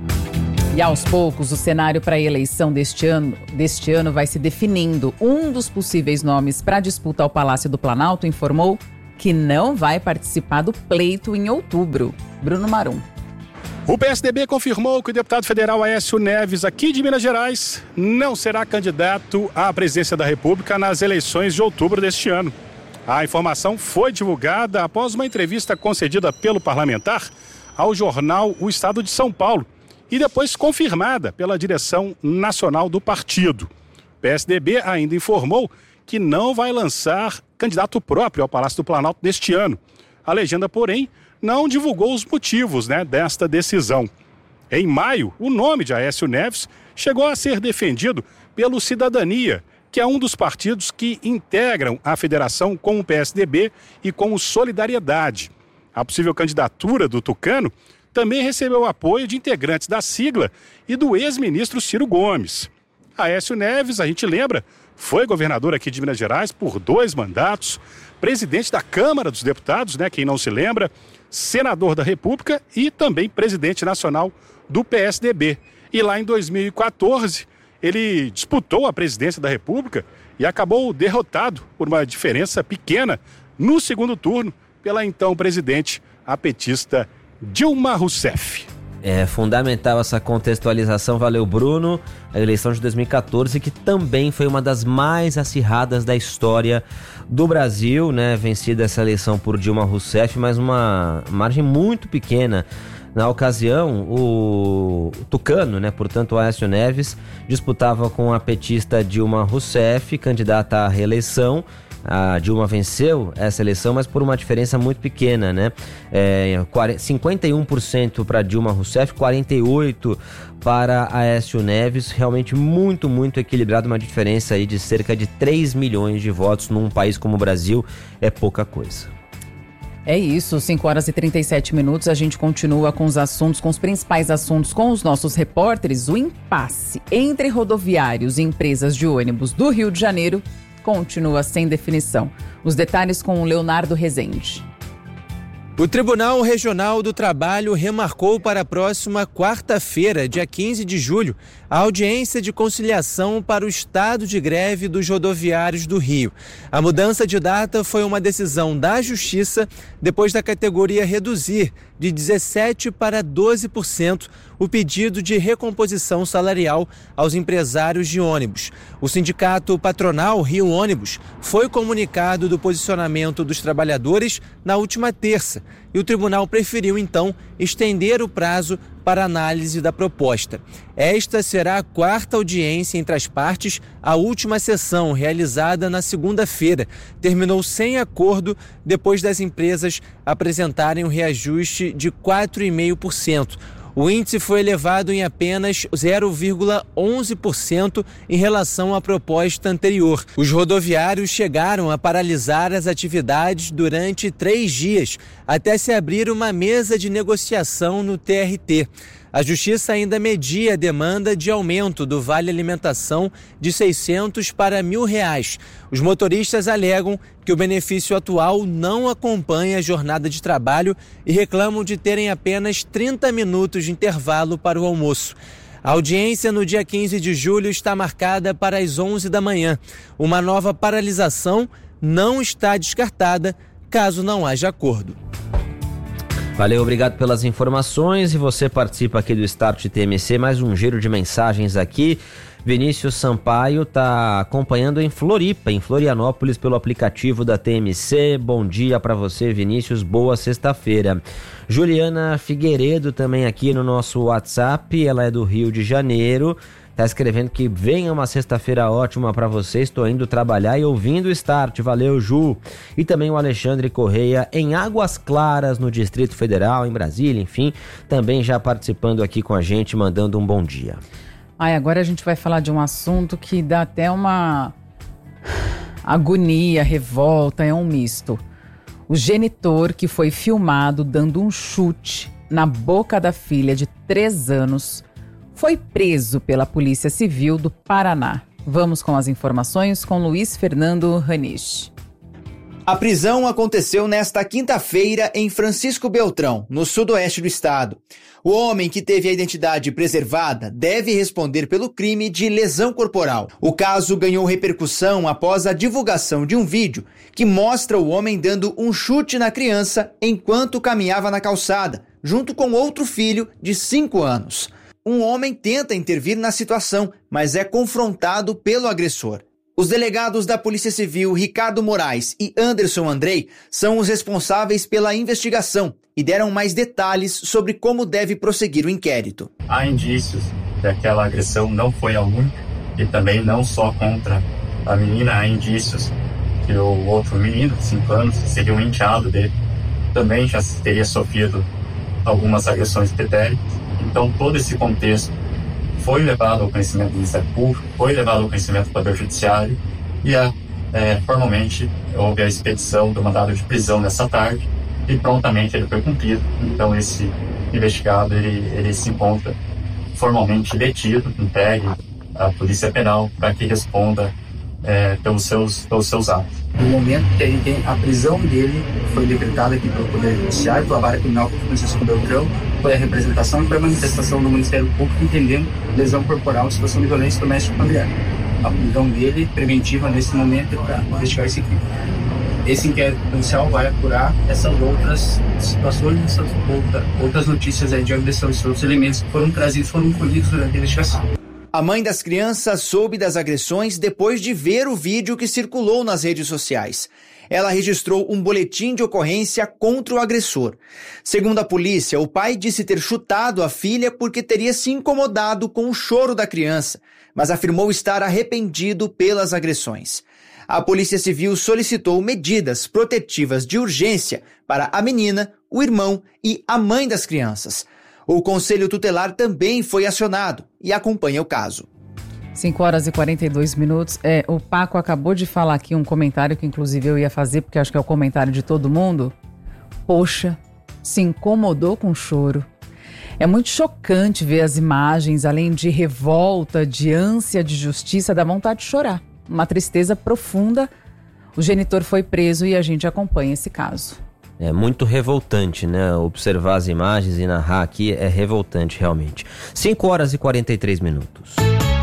E aos poucos, o cenário para a eleição deste ano, deste ano vai se definindo. Um dos possíveis nomes para a disputa ao Palácio do Planalto informou que não vai participar do pleito em outubro. Bruno Marum. O P S D B confirmou que o deputado federal Aécio Neves, aqui de Minas Gerais, não será candidato à presidência da República nas eleições de outubro deste ano. A informação foi divulgada após uma entrevista concedida pelo parlamentar ao jornal O Estado de São Paulo e depois confirmada pela direção nacional do partido. O P S D B ainda informou que não vai lançar candidato próprio ao Palácio do Planalto neste ano. A legenda, porém, não divulgou os motivos, né, desta decisão. Em maio, o nome de Aécio Neves chegou a ser defendido pelo Cidadania, que é um dos partidos que integram a federação com o P S D B e com o Solidariedade. A possível candidatura do tucano também recebeu o apoio de integrantes da sigla e do ex-ministro Ciro Gomes. Aécio Neves, a gente lembra, foi governador aqui de Minas Gerais por dois mandatos, presidente da Câmara dos Deputados, né, quem não se lembra, senador da República e também presidente nacional do P S D B. E lá em dois mil e quatorze, ele disputou a presidência da República e acabou derrotado por uma diferença pequena no segundo turno pela então presidente, a petista Dilma Rousseff. É fundamental essa contextualização, valeu Bruno. A eleição de dois mil e quatorze, que também foi uma das mais acirradas da história do Brasil, né? Vencida essa eleição por Dilma Rousseff, mas uma margem muito pequena. Na ocasião, o tucano, né, portanto o Aécio Neves, disputava com a petista Dilma Rousseff, candidata à reeleição. A Dilma venceu essa eleição, mas por uma diferença muito pequena, né? É, cinquenta e um por cento para Dilma Rousseff, quarenta e oito por cento para Aécio Neves. Realmente muito, muito equilibrado, uma diferença aí de cerca de três milhões de votos num país como o Brasil. É pouca coisa. É isso, cinco horas e trinta e sete minutos, a gente continua com os assuntos, com os principais assuntos com os nossos repórteres. O impasse entre rodoviários e empresas de ônibus do Rio de Janeiro continua sem definição. Os detalhes com o Leonardo Rezende. O Tribunal Regional do Trabalho remarcou para a próxima quarta-feira, dia quinze de julho, a audiência de conciliação para o estado de greve dos rodoviários do Rio. A mudança de data foi uma decisão da Justiça depois da categoria reduzir de dezessete por cento para doze por cento o pedido de recomposição salarial aos empresários de ônibus. O sindicato patronal Rio Ônibus foi comunicado do posicionamento dos trabalhadores na última terça e o tribunal preferiu, então, estender o prazo para análise da proposta. Esta será a quarta audiência entre as partes. A última sessão, realizada na segunda-feira, terminou sem acordo depois das empresas apresentarem um reajuste de quatro vírgula cinco por cento. O índice foi elevado em apenas zero vírgula onze por cento em relação à proposta anterior. Os rodoviários chegaram a paralisar as atividades durante três dias, até se abrir uma mesa de negociação no T R T. A Justiça ainda media a demanda de aumento do Vale Alimentação de seiscentos para mil reais. Os motoristas alegam que o benefício atual não acompanha a jornada de trabalho e reclamam de terem apenas trinta minutos de intervalo para o almoço. A audiência no dia quinze de julho está marcada para as onze da manhã. Uma nova paralisação não está descartada caso não haja acordo. Valeu, obrigado pelas informações e você participa aqui do Start T M C, mais um giro de mensagens aqui. Vinícius Sampaio está acompanhando em Floripa, em Florianópolis, pelo aplicativo da T M C. Bom dia para você, Vinícius. Boa sexta-feira. Juliana Figueiredo também aqui no nosso WhatsApp. Ela é do Rio de Janeiro. Tá escrevendo que venha uma sexta-feira ótima para você, estou indo trabalhar e ouvindo o Start, valeu Ju. E também o Alexandre Correia em Águas Claras, no Distrito Federal, em Brasília, enfim, também já participando aqui com a gente, mandando um bom dia. Ai, agora a gente vai falar de um assunto que dá até uma agonia, revolta, é um misto. O genitor que foi filmado dando um chute na boca da filha de três anos foi preso pela Polícia Civil do Paraná. Vamos com as informações com Luiz Fernando Ranisch. A prisão aconteceu nesta quinta-feira em Francisco Beltrão, no sudoeste do estado. O homem, que teve a identidade preservada, deve responder pelo crime de lesão corporal. O caso ganhou repercussão após a divulgação de um vídeo que mostra o homem dando um chute na criança enquanto caminhava na calçada, junto com outro filho de cinco anos. Um homem tenta intervir na situação, mas é confrontado pelo agressor. Os delegados da Polícia Civil, Ricardo Moraes e Anderson Andrei, são os responsáveis pela investigação e deram mais detalhes sobre como deve prosseguir o inquérito. Há indícios que aquela agressão não foi a única e também não só contra a menina. Há indícios que o outro menino, de cinco anos, seria um enteado dele, também já teria sofrido algumas agressões pretéritas. Então, todo esse contexto foi levado ao conhecimento do Ministério Público, foi levado ao conhecimento do Poder Judiciário e, é, formalmente, houve a expedição do mandado de prisão nessa tarde e prontamente ele foi cumprido. Então, esse investigado, ele, ele se encontra formalmente detido, entregue à Polícia Penal para que responda é, pelos, seus, pelos seus atos. No momento que ele tem a prisão dele, foi decretada aqui pelo Poder Judiciário, pela Vara Criminal de Francisco Beltrão, foi a representação e foi a manifestação do Ministério Público entendendo lesão corporal, situação de violência doméstica familiar. A prisão dele, preventiva nesse momento, para investigar esse crime. Esse inquérito policial vai apurar essas outras situações, essas outra, outras notícias aí de agressão, esses outros elementos que foram trazidos, foram colhidos durante a investigação. A mãe das crianças soube das agressões depois de ver o vídeo que circulou nas redes sociais. Ela registrou um boletim de ocorrência contra o agressor. Segundo a polícia, o pai disse ter chutado a filha porque teria se incomodado com o choro da criança, mas afirmou estar arrependido pelas agressões. A Polícia Civil solicitou medidas protetivas de urgência para a menina, o irmão e a mãe das crianças. O Conselho Tutelar também foi acionado e acompanha o caso. cinco horas e quarenta e dois minutos. É, o Paco acabou de falar aqui um comentário que inclusive eu ia fazer, porque acho que é o comentário de todo mundo. Poxa, se incomodou com o choro. É muito chocante ver as imagens, além de revolta, de ânsia de justiça, dá vontade de chorar. Uma tristeza profunda. O genitor foi preso e a gente acompanha esse caso. É muito revoltante, né? Observar as imagens e narrar aqui é revoltante, realmente. cinco horas e quarenta e três minutos.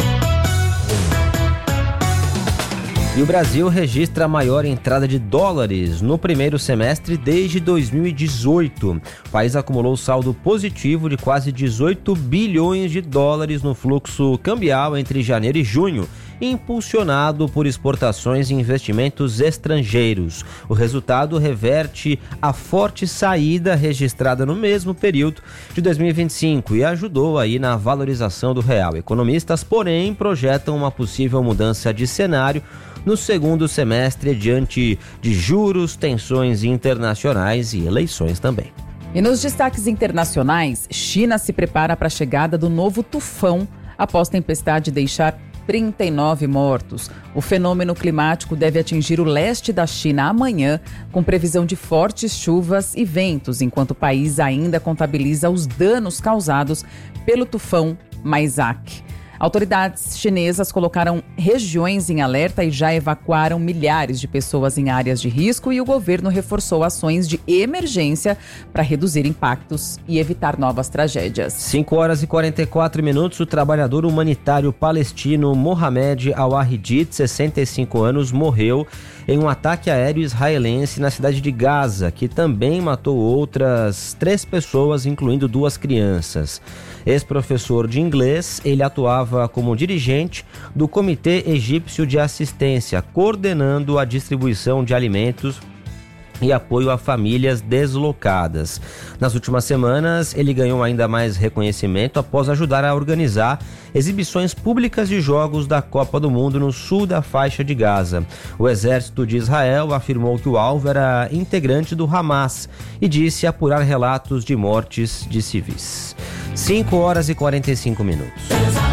E o Brasil registra a maior entrada de dólares no primeiro semestre desde dois mil e dezoito. O país acumulou saldo positivo de quase dezoito bilhões de dólares no fluxo cambial entre janeiro e junho, impulsionado por exportações e investimentos estrangeiros. O resultado reverte a forte saída registrada no mesmo período de dois mil e vinte e cinco e ajudou aí na valorização do real. Economistas, porém, projetam uma possível mudança de cenário no segundo semestre diante de juros, tensões internacionais e eleições também. E nos destaques internacionais, China se prepara para a chegada do novo tufão após tempestade deixar trinta e nove mortos. O fenômeno climático deve atingir o leste da China amanhã, com previsão de fortes chuvas e ventos, enquanto o país ainda contabiliza os danos causados pelo tufão Maisak. Autoridades chinesas colocaram regiões em alerta e já evacuaram milhares de pessoas em áreas de risco, e o governo reforçou ações de emergência para reduzir impactos e evitar novas tragédias. cinco horas e quarenta e quatro minutos, o trabalhador humanitário palestino Mohamed Al-Wahidi, de sessenta e cinco anos, morreu em um ataque aéreo israelense na cidade de Gaza, que também matou outras três pessoas, incluindo duas crianças. Ex-professor de inglês, ele atuava atuava como dirigente do Comitê Egípcio de Assistência, coordenando a distribuição de alimentos e apoio a famílias deslocadas. Nas últimas semanas, ele ganhou ainda mais reconhecimento após ajudar a organizar exibições públicas de jogos da Copa do Mundo no sul da faixa de Gaza. O exército de Israel afirmou que o alvo era integrante do Hamas e disse apurar relatos de mortes de civis. cinco horas e quarenta e cinco minutos.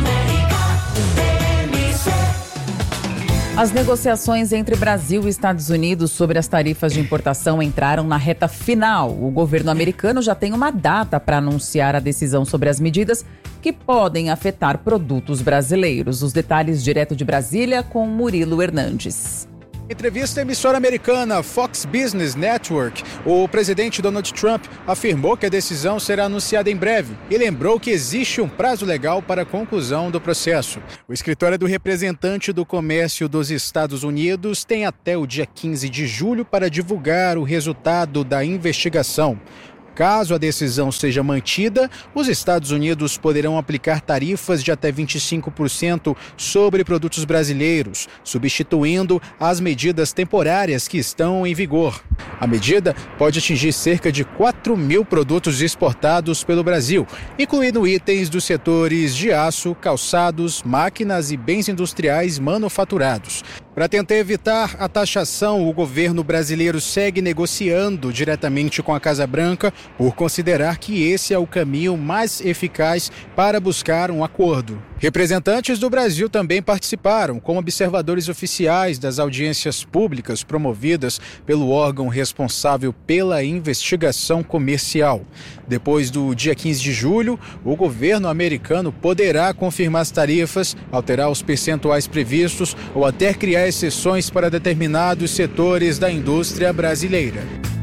As negociações entre Brasil e Estados Unidos sobre as tarifas de importação entraram na reta final. O governo americano já tem uma data para anunciar a decisão sobre as medidas que podem afetar produtos brasileiros. Os detalhes direto de Brasília com Murilo Hernandes. Em entrevista à emissora americana Fox Business Network, o presidente Donald Trump afirmou que a decisão será anunciada em breve e lembrou que existe um prazo legal para a conclusão do processo. O escritório do representante do comércio dos Estados Unidos tem até o dia quinze de julho para divulgar o resultado da investigação. Caso a decisão seja mantida, os Estados Unidos poderão aplicar tarifas de até vinte e cinco por cento sobre produtos brasileiros, substituindo as medidas temporárias que estão em vigor. A medida pode atingir cerca de quatro mil produtos exportados pelo Brasil, incluindo itens dos setores de aço, calçados, máquinas e bens industriais manufaturados. Para tentar evitar a taxação, o governo brasileiro segue negociando diretamente com a Casa Branca por considerar que esse é o caminho mais eficaz para buscar um acordo. Representantes do Brasil também participaram como observadores oficiais das audiências públicas promovidas pelo órgão responsável pela investigação comercial. Depois do dia quinze de julho, o governo americano poderá confirmar as tarifas, alterar os percentuais previstos ou até criar exceções para determinados setores da indústria brasileira.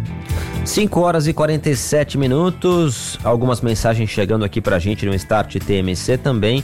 cinco horas e quarenta e sete minutos, algumas mensagens chegando aqui pra gente no Start T M C também.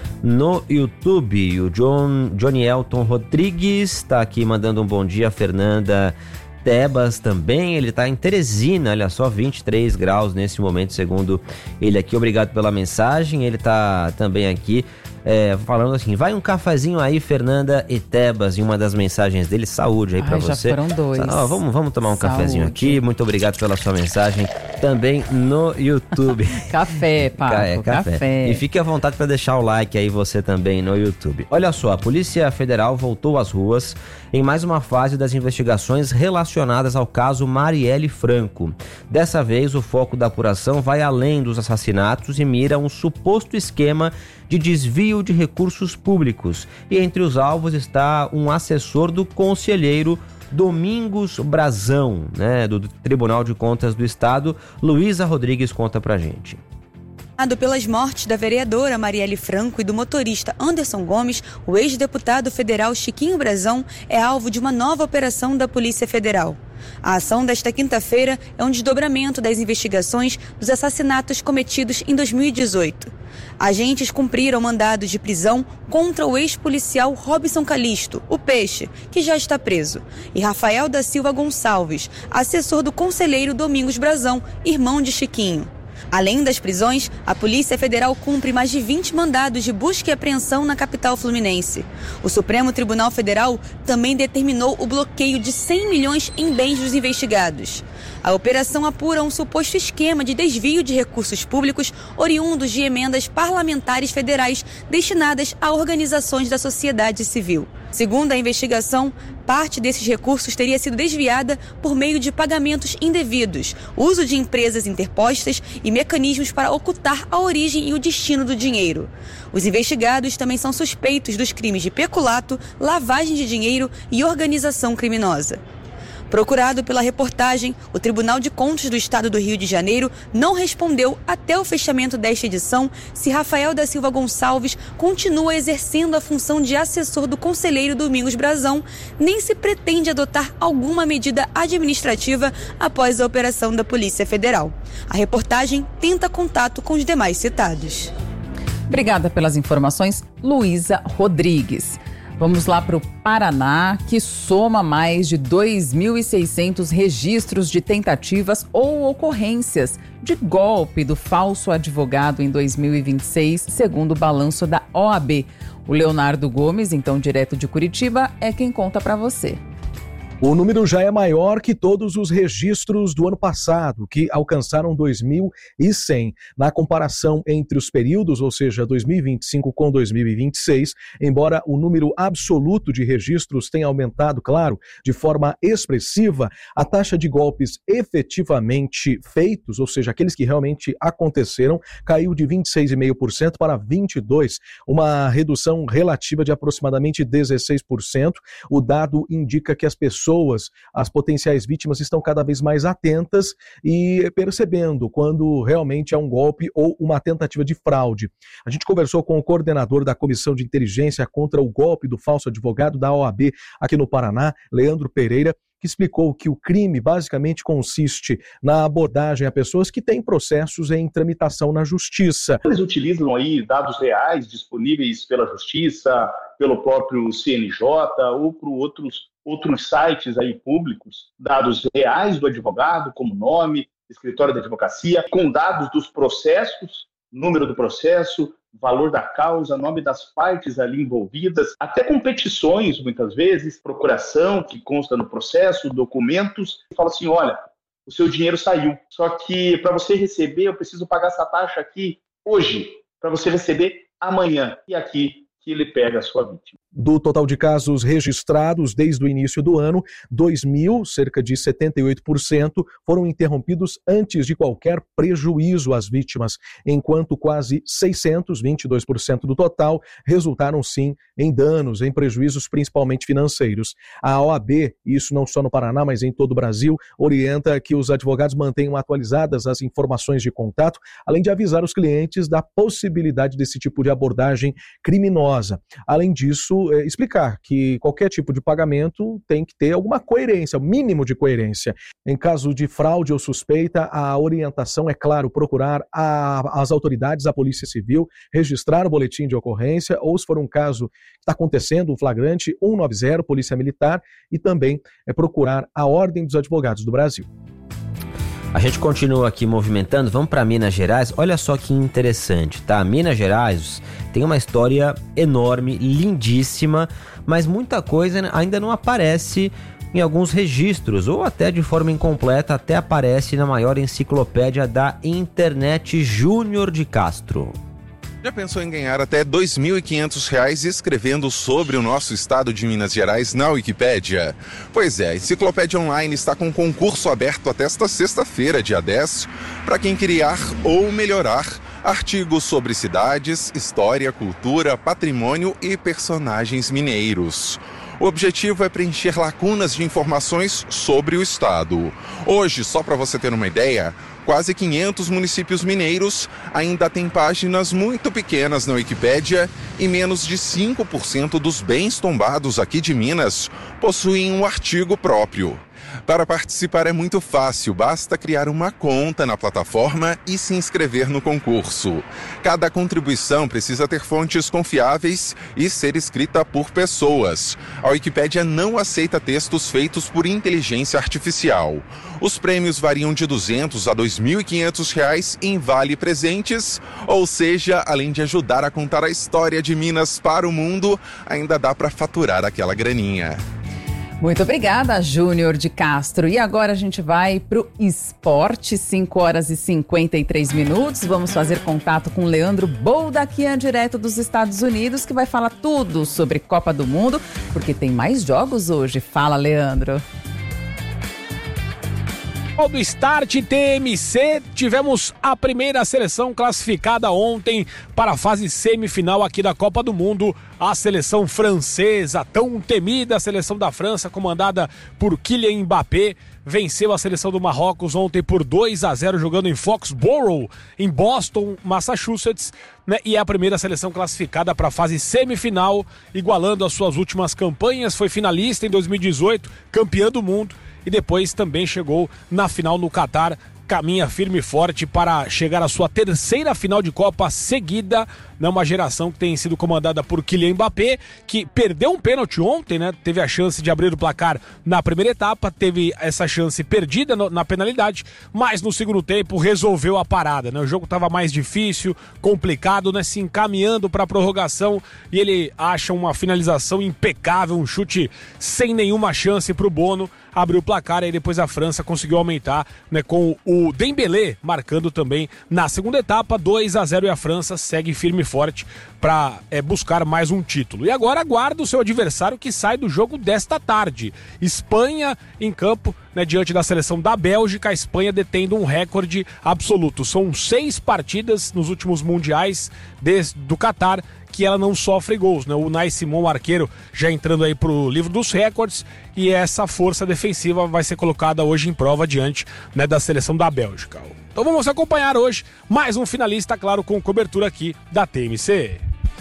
No YouTube, o John, Johnny Elton Rodrigues está aqui mandando um bom dia. Fernanda Tebas também, ele está em Teresina, olha só, vinte e três graus nesse momento, segundo ele aqui. Obrigado pela mensagem. Ele está também aqui é, falando assim, vai um cafezinho aí, Fernanda e Tebas, em uma das mensagens dele. Saúde aí para você. Já foram dois. Ah, vamos, vamos tomar um Saúde. Cafezinho aqui. Muito obrigado pela sua mensagem também no YouTube. Café, Paco, é, café. café. E fique à vontade para deixar o like aí você também no YouTube. Olha só, a Polícia Federal voltou às ruas em mais uma fase das investigações relacionadas ao caso Marielle Franco. Dessa vez, o foco da apuração vai além dos assassinatos e mira um suposto esquema de desvio de recursos públicos. E entre os alvos está um assessor do conselheiro Domingos Brazão, né, do Tribunal de Contas do Estado. Luísa Rodrigues conta pra gente. Pelas mortes da vereadora Marielle Franco e do motorista Anderson Gomes, o ex-deputado federal Chiquinho Brazão é alvo de uma nova operação da Polícia Federal. A ação desta quinta-feira é um desdobramento das investigações dos assassinatos cometidos em dois mil e dezoito. Agentes cumpriram mandados de prisão contra o ex-policial Robson Calixto, o Peixe, que já está preso, e Rafael da Silva Gonçalves, assessor do conselheiro Domingos Brazão, irmão de Chiquinho. Além das prisões, a Polícia Federal cumpre mais de vinte mandados de busca e apreensão na capital fluminense. O Supremo Tribunal Federal também determinou o bloqueio de cem milhões em bens dos investigados. A operação apura um suposto esquema de desvio de recursos públicos oriundos de emendas parlamentares federais destinadas a organizações da sociedade civil. Segundo a investigação, parte desses recursos teria sido desviada por meio de pagamentos indevidos, uso de empresas interpostas e mecanismos para ocultar a origem e o destino do dinheiro. Os investigados também são suspeitos dos crimes de peculato, lavagem de dinheiro e organização criminosa. Procurado pela reportagem, o Tribunal de Contas do Estado do Rio de Janeiro não respondeu até o fechamento desta edição se Rafael da Silva Gonçalves continua exercendo a função de assessor do conselheiro Domingos Brazão, nem se pretende adotar alguma medida administrativa após a operação da Polícia Federal. A reportagem tenta contato com os demais citados. Obrigada pelas informações, Luísa Rodrigues. Vamos lá para o Paraná, que soma mais de dois mil e seiscentos registros de tentativas ou ocorrências de golpe do falso advogado em dois mil e vinte e seis, segundo o balanço da O A B. O Leonardo Gomes, então direto de Curitiba, é quem conta para você. O número já é maior que todos os registros do ano passado, que alcançaram dois mil e cem. Na comparação entre os períodos, ou seja, dois mil e vinte e cinco com dois mil e vinte e seis, embora o número absoluto de registros tenha aumentado, claro, de forma expressiva, a taxa de golpes efetivamente feitos, ou seja, aqueles que realmente aconteceram, caiu de vinte e seis vírgula cinco por cento para vinte e dois por cento, uma redução relativa de aproximadamente dezesseis por cento. O dado indica que as pessoas Pessoas, as potenciais vítimas estão cada vez mais atentas e percebendo quando realmente é um golpe ou uma tentativa de fraude. A gente conversou com o coordenador da Comissão de Inteligência contra o Golpe do Falso Advogado da O A B aqui no Paraná, Leandro Pereira, que explicou que o crime basicamente consiste na abordagem a pessoas que têm processos em tramitação na justiça. Eles utilizam aí dados reais disponíveis pela justiça, pelo próprio C N J ou por outros, outros sites aí públicos, dados reais do advogado, como nome, escritório da advocacia, com dados dos processos, número do processo, valor da causa, nome das partes ali envolvidas, até com petições, muitas vezes, procuração que consta no processo, documentos, e fala assim, olha, o seu dinheiro saiu, só que para você receber eu preciso pagar essa taxa aqui hoje, para você receber amanhã, e aqui que ele pega a sua vítima. Do total de casos registrados desde o início do ano, dois mil, cerca de setenta e oito por cento, foram interrompidos antes de qualquer prejuízo às vítimas, enquanto quase seiscentos, vinte e dois por cento do total, resultaram sim em danos, em prejuízos principalmente financeiros. A O A B, isso não só no Paraná, mas em todo o Brasil, orienta que os advogados mantenham atualizadas as informações de contato, além de avisar os clientes da possibilidade desse tipo de abordagem criminosa. Além disso, é, explicar que qualquer tipo de pagamento tem que ter alguma coerência, o mínimo de coerência. Em caso de fraude ou suspeita, a orientação é, claro, procurar a, as autoridades, a Polícia Civil, registrar o boletim de ocorrência ou, se for um caso que está acontecendo, um flagrante, cento e noventa, Polícia Militar, e também é procurar a Ordem dos Advogados do Brasil. A gente continua aqui movimentando, vamos para Minas Gerais. Olha só que interessante, tá? Minas Gerais tem uma história enorme, lindíssima, mas muita coisa ainda não aparece em alguns registros, ou até de forma incompleta, até aparece na maior enciclopédia da internet, Júnior de Castro. Já pensou em ganhar até dois mil e quinhentos reais escrevendo sobre o nosso estado de Minas Gerais na Wikipédia? Pois é, a Enciclopédia Online está com um concurso aberto até esta sexta-feira, dia dez, para quem criar ou melhorar artigos sobre cidades, história, cultura, patrimônio e personagens mineiros. O objetivo é preencher lacunas de informações sobre o estado. Hoje, só para você ter uma ideia, quase quinhentos municípios mineiros ainda têm páginas muito pequenas na Wikipédia e menos de cinco por cento dos bens tombados aqui de Minas possuem um artigo próprio. Para participar é muito fácil, basta criar uma conta na plataforma e se inscrever no concurso. Cada contribuição precisa ter fontes confiáveis e ser escrita por pessoas. A Wikipédia não aceita textos feitos por inteligência artificial. Os prêmios variam de duzentos a dois mil e quinhentos reais em vale presentes, ou seja, além de ajudar a contar a história de Minas para o mundo, ainda dá para faturar aquela graninha. Muito obrigada, Júnior de Castro. E agora a gente vai para o esporte, cinco horas e cinquenta e três minutos. Vamos fazer contato com Leandro Boldaquian, direto dos Estados Unidos, que vai falar tudo sobre Copa do Mundo, porque tem mais jogos hoje. Fala, Leandro. Do Start T M C, tivemos a primeira seleção classificada ontem para a fase semifinal aqui da Copa do Mundo, a seleção francesa, tão temida, a seleção da França, comandada por Kylian Mbappé, venceu a seleção do Marrocos ontem por dois a zero, jogando em Foxborough, em Boston, Massachusetts, né? E é a primeira seleção classificada para a fase semifinal, igualando as suas últimas campanhas, foi finalista em dois mil e dezoito, campeã do mundo, e depois também chegou na final no Catar, caminha firme e forte para chegar à sua terceira final de Copa seguida, né? Uma geração que tem sido comandada por Kylian Mbappé, que perdeu um pênalti ontem, né? Teve a chance de abrir o placar na primeira etapa, teve essa chance perdida no, na penalidade, mas no segundo tempo resolveu a parada, né? O jogo estava mais difícil, complicado, né? Se encaminhando para a prorrogação, e ele acha uma finalização impecável, um chute sem nenhuma chance para o Bono, abriu o placar, e depois a França conseguiu aumentar, né, com o Dembélé marcando também na segunda etapa, dois a zero, e a França segue firme e forte para é, buscar mais um título. E agora aguarda o seu adversário que sai do jogo desta tarde. Espanha em campo, né, diante da seleção da Bélgica, a Espanha detendo um recorde absoluto. São seis partidas nos últimos mundiais desde do Catar que ela não sofre gols, né? O Unai Simon, o arqueiro, já entrando aí pro livro dos recordes, e essa força defensiva vai ser colocada hoje em prova diante, né, da seleção da Bélgica. Então vamos acompanhar hoje mais um finalista, claro, com cobertura aqui da T M C.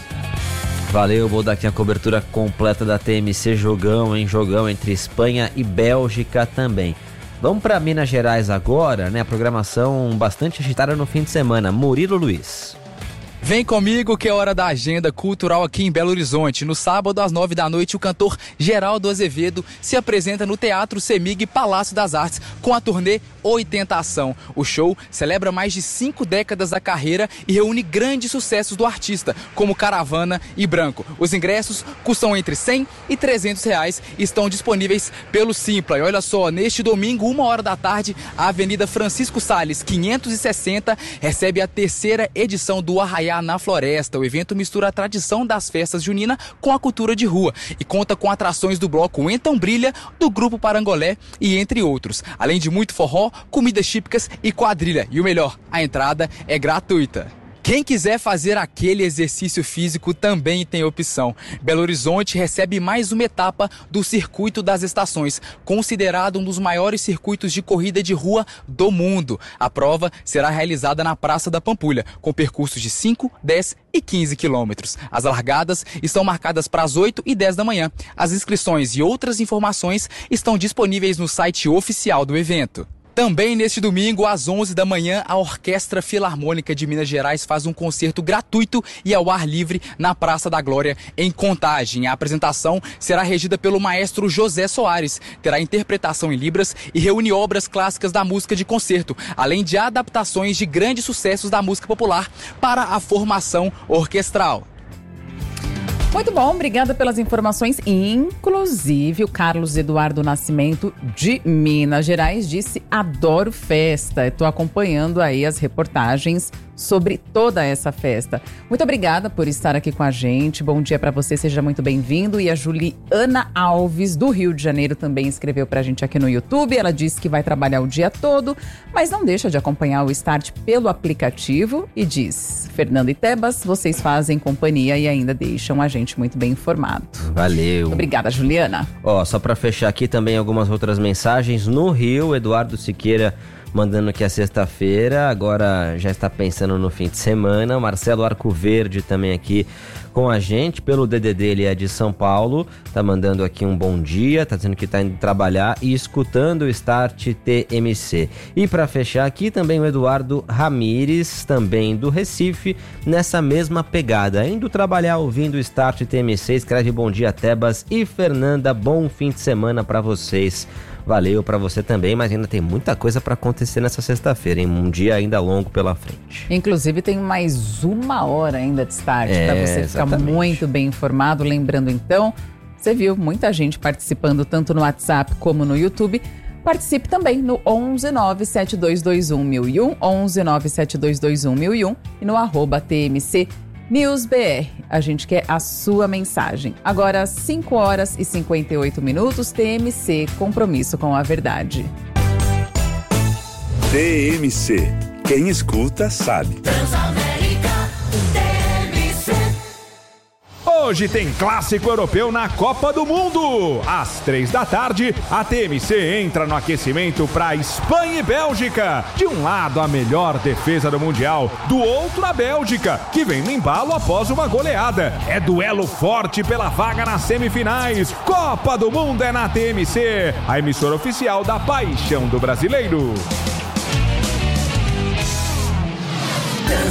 Valeu, vou dar aqui a cobertura completa da T M C. Jogão, hein? Jogão entre Espanha e Bélgica também. Vamos para Minas Gerais agora, né? A programação bastante agitada no fim de semana. Murilo Luiz. Vem comigo que é hora da agenda cultural aqui em Belo Horizonte. No sábado, às nove da noite, o cantor Geraldo Azevedo se apresenta no Teatro Semig Palácio das Artes com a turnê oitenta Ação. O show celebra mais de cinco décadas da carreira e reúne grandes sucessos do artista, como Caravana e Branco. Os ingressos custam entre cem e trezentos reais e estão disponíveis pelo Simpla. E olha só, neste domingo, uma hora da tarde, a Avenida Francisco Salles, quinhentos e sessenta, recebe a terceira edição do Arraiá na Floresta. O evento mistura a tradição das festas juninas com a cultura de rua e conta com atrações do bloco Então Brilha, do Grupo Parangolé e entre outros. Além de muito forró, comidas típicas e quadrilha. E o melhor, a entrada é gratuita. Quem quiser fazer aquele exercício físico também tem opção. Belo Horizonte recebe mais uma etapa do Circuito das Estações, considerado um dos maiores circuitos de corrida de rua do mundo. A prova será realizada na Praça da Pampulha, com percursos de cinco, dez e quinze quilômetros. As largadas estão marcadas para as oito e dez da manhã. As inscrições e outras informações estão disponíveis no site oficial do evento. Também neste domingo, às onze da manhã, a Orquestra Filarmônica de Minas Gerais faz um concerto gratuito e ao ar livre na Praça da Glória, em Contagem. A apresentação será regida pelo maestro José Soares, terá interpretação em libras e reúne obras clássicas da música de concerto, além de adaptações de grandes sucessos da música popular para a formação orquestral. Muito bom, obrigada pelas informações. Inclusive, o Carlos Eduardo Nascimento, de Minas Gerais, disse: adoro festa. Estou acompanhando aí as reportagens sobre toda essa festa. Muito obrigada por estar aqui com a gente. Bom dia para você, seja muito bem-vindo. E a Juliana Alves, do Rio de Janeiro, também escreveu pra gente aqui no YouTube. Ela disse que vai trabalhar o dia todo, mas não deixa de acompanhar o Start pelo aplicativo e diz: Fernando e Tebas, vocês fazem companhia e ainda deixam a gente muito bem informado. Valeu. Obrigada, Juliana. Ó, só pra fechar aqui também algumas outras mensagens. No Rio, Eduardo Siqueira mandando que é sexta-feira, agora já está pensando no fim de semana. O Marcelo Arcoverde também aqui com a gente, pelo D D D, ele é de São Paulo, tá mandando aqui um bom dia, tá dizendo que tá indo trabalhar e escutando o Start T M C. E para fechar aqui também o Eduardo Ramires, também do Recife, nessa mesma pegada, indo trabalhar ouvindo o Start T M C, escreve bom dia Tebas e Fernanda, bom fim de semana para vocês. Valeu para você também, mas ainda tem muita coisa para acontecer nessa sexta-feira, hein? Um dia ainda longo pela frente. Inclusive tem mais uma hora ainda de Start, é, para você ficar exatamente muito bem informado. Lembrando então, você viu muita gente participando tanto no WhatsApp como no YouTube. Participe também no onze nove sete dois dois um mil e um, onze nove sete dois dois um mil e um e no arroba T M C News B R. A gente quer a sua mensagem. Agora, cinco horas e cinquenta e oito minutos, T M C, compromisso com a verdade. T M C, quem escuta sabe. Hoje tem Clássico Europeu na Copa do Mundo. Às três da tarde, a T M C entra no aquecimento para Espanha e Bélgica. De um lado, a melhor defesa do Mundial. Do outro, a Bélgica, que vem no embalo após uma goleada. É duelo forte pela vaga nas semifinais. Copa do Mundo é na T M C, a emissora oficial da paixão do brasileiro.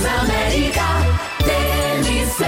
Transamérica T M C.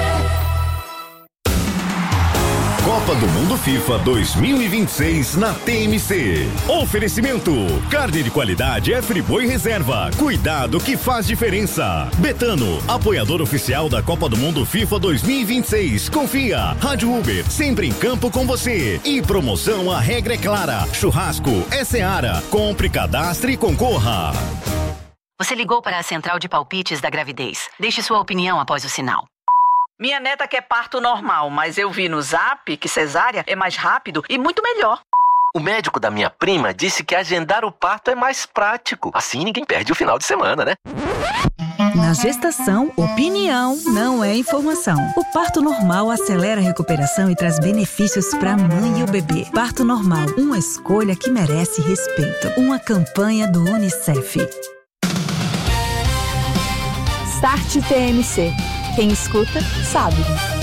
Copa do Mundo FIFA dois mil e vinte e seis na T M C. Oferecimento: carne de qualidade é Friboi Reserva. Cuidado que faz diferença. Betano, apoiador oficial da Copa do Mundo FIFA dois mil e vinte e seis. Confia. Rádio Uber, sempre em campo com você. E promoção, a regra é clara. Churrasco é Seara. Compre, cadastre e concorra. Você ligou para a central de palpites da gravidez. Deixe sua opinião após o sinal. Minha neta quer parto normal, mas eu vi no Zap que cesárea é mais rápido e muito melhor. O médico da minha prima disse que agendar o parto é mais prático. Assim ninguém perde o final de semana, né? Na gestação, opinião não é informação. O parto normal acelera a recuperação e traz benefícios para a mãe e o bebê. Parto normal, uma escolha que merece respeito. Uma campanha do Unicef. Start T M C. Quem escuta, sabe.